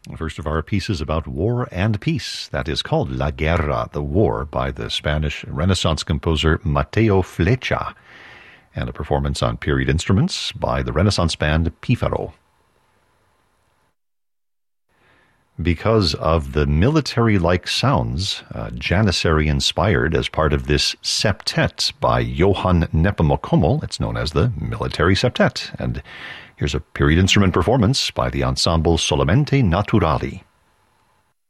First of our pieces about war and peace. That is called La Guerra, the War, by the Spanish Renaissance composer Mateo Flecha, and a performance on period instruments by the Renaissance band Pífaro. Because of the military-like sounds, Janissary inspired as part of this septet by Johann Nepomucemo. It's known as the Military Septet. And here's a period instrument performance by the ensemble Solamente Naturali.